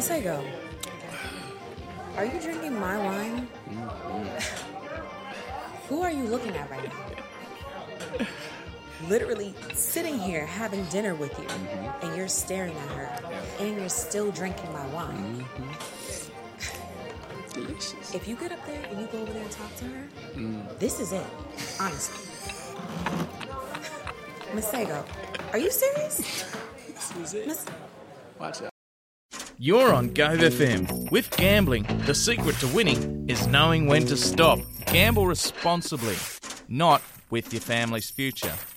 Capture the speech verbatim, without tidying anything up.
Masego, are you drinking my wine? Mm-hmm. Who are you looking at right now? Literally sitting here having dinner with you, mm-hmm. and you're staring at her, and you're still drinking my wine. Mm-hmm. Delicious. If you get up there and you go over there and talk to her, mm. this is it, honestly. Masego, are you serious? This is it. Mas- Watch out. You're on Go F M. With gambling, the secret to winning is knowing when to stop. Gamble responsibly, not with your family's future.